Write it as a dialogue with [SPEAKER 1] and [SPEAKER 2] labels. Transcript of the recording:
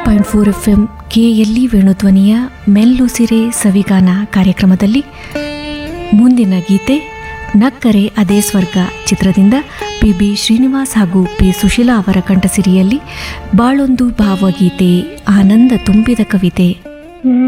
[SPEAKER 1] 90.4 FM KLE ವೇಣುಧ್ವನಿಯ ಮೆಲ್ಲುಸಿರೆ ಸವಿಗಾನ ಕಾರ್ಯಕ್ರಮದಲ್ಲಿ ಮುಂದಿನ ಗೀತೆ ನಕ್ಕರೆ ಅದೇ ಸ್ವರ್ಗ ಚಿತ್ರದಿಂದ ಪಿ ಶ್ರೀನಿವಾಸ್ ಹಾಗೂ ಪಿ ಸುಶೀಲಾ ಅವರ ಕಂಠಸಿರಿಯಲ್ಲಿ ಬಾಳೊಂದು ಭಾವಗೀತೆ, ಆನಂದ ತುಂಬಿದ ಕವಿತೆ.